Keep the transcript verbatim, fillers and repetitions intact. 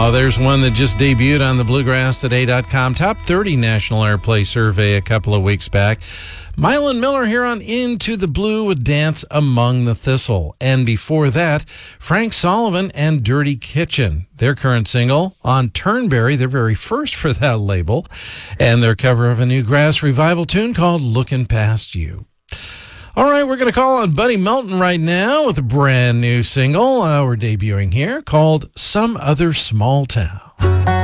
Oh, there's one that just debuted on the bluegrass today dot com top thirty National Airplay survey a couple of weeks back. Mylan Miller here on Into the Blue with Dance Among the Thistle. And before that, Frank Sullivan and Dirty Kitchen. Their current single on Turnberry, their very first for that label, and their cover of a new Grass Revival tune called Looking Past You. All right, we're going to call on Buddy Melton right now with a brand new single uh, we're debuting here called Some Other Small Town.